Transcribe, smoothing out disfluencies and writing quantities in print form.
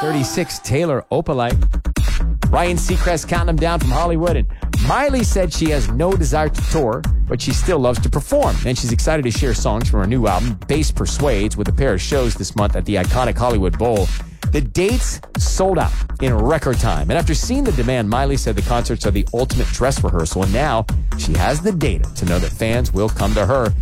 36, Taylor Opalite. Ryan Seacrest counting them down from Hollywood. And Miley said she has no desire to tour, but she still loves to perform. And she's excited to share songs from her new album, Bass Persuades, with a pair of shows this month at the iconic Hollywood Bowl. The dates sold out in record time. And after seeing the demand, Miley said the concerts are the ultimate dress rehearsal. And now she has the data to know that fans will come to her.